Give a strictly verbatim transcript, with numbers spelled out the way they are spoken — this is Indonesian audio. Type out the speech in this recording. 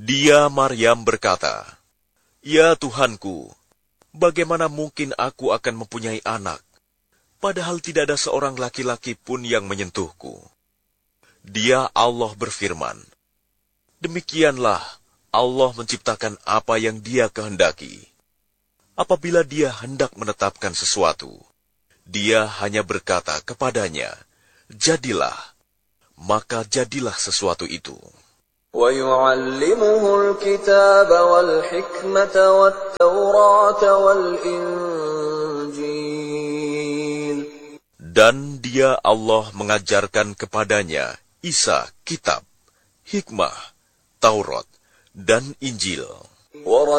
Dia Maryam berkata, "Ya Tuhanku, bagaimana mungkin aku akan mempunyai anak, padahal tidak ada seorang laki-laki pun yang menyentuhku?" Dia Allah berfirman, "Demikianlah Allah menciptakan apa yang Dia kehendaki. Apabila Dia hendak menetapkan sesuatu, Dia hanya berkata kepadanya, 'Jadilah,' maka jadilah sesuatu itu." وَيُعَلِّمُهُ الْكِتَابَ وَالْحِكْمَةَ وَالتَّوْرَاةَ وَالْإِنْجِيلَ. Dan Dia Allah mengajarkan kepadanya Isa kitab, hikmah, Taurat, dan Injil.